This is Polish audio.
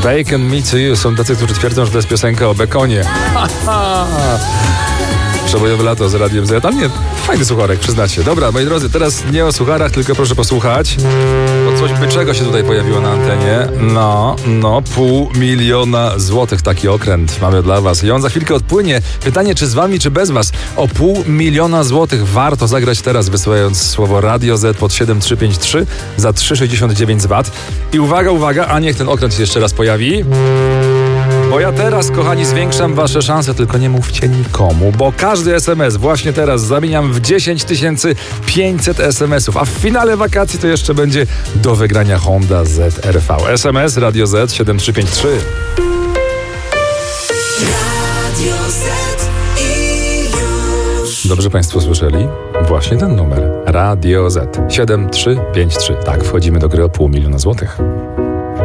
Bacon Me To You. Są tacy, którzy twierdzą, że to jest piosenka o bekonie. Przebojowe lato z Radiem Z. Ale nie, fajny sucharek, przyznacie. Dobra, moi drodzy, teraz nie o sucharach, tylko proszę posłuchać. Bo coś byczego się tutaj pojawiło na antenie. No, 500 000 złotych taki okręt mamy dla was. I on za chwilkę odpłynie. Pytanie, czy z wami, czy bez was. O 500 000 złotych warto zagrać teraz, wysyłając słowo Radio Z pod 7353 za 3,69 z VAT. I uwaga, a niech ten okręt się jeszcze raz pojawi. Bo ja teraz, kochani, zwiększam wasze szanse, tylko nie mówcie nikomu, bo każdy SMS właśnie teraz zamieniam w 10 500 SMS-ów, a w finale wakacji to jeszcze będzie do wygrania Honda ZR-V. SMS Radio Z 7353. Radio Z i już. Dobrze państwo słyszeli? Właśnie ten numer. Radio Z 7353. Tak, wchodzimy do gry o 500 000 złotych.